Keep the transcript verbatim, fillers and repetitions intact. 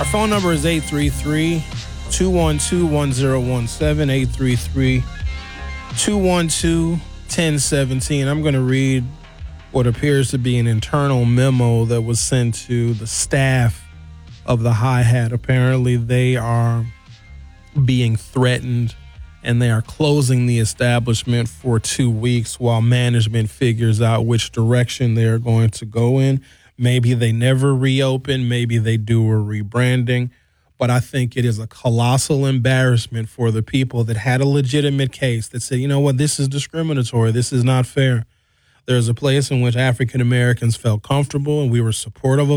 phone number is eight three three, two one two, one zero one seven, eight three three, two one two, one zero one seven. I'm going to read what appears to be an internal memo that was sent to the staff of the Hi-Hat. Apparently, they are being threatened and they are closing the establishment for two weeks while management figures out which direction they are going to go in. Maybe they never reopen. Maybe they do a rebranding. But I think it is a colossal embarrassment for the people that had a legitimate case that said, you know what, this is discriminatory. This is not fair. There's a place in which African Americans felt comfortable and we were supportive of